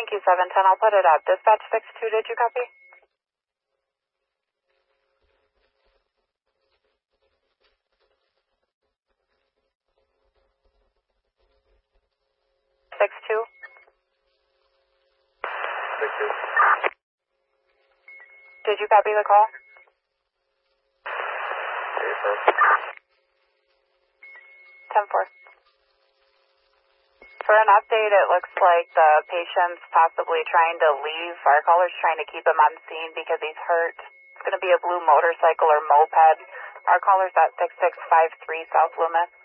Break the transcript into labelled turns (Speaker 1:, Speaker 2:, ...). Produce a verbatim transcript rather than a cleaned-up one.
Speaker 1: Thank you, seven ten. I'll put it up. Dispatch six two, did you copy? six two?
Speaker 2: six two.
Speaker 1: Did you copy the call? ten four. For an update, it looks like the patient's possibly trying to leave. Our caller's trying to keep him on scene because he's hurt. It's going to be a blue motorcycle or moped. Our caller's at six six five three South Loomis.